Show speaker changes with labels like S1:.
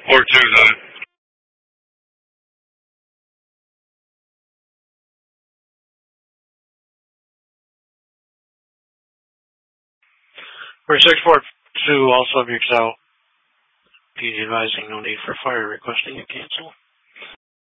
S1: Or two's on it.
S2: For 642, also mutes out. PG advising no need for fire, requesting a cancel.